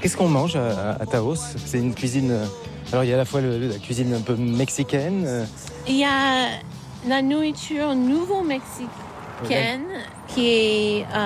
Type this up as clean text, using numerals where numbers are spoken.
Qu'est-ce qu'on mange à Taos? C'est une cuisine... alors il y a à la fois la cuisine un peu mexicaine. Il y a la nourriture nouveau-mexicaine qui est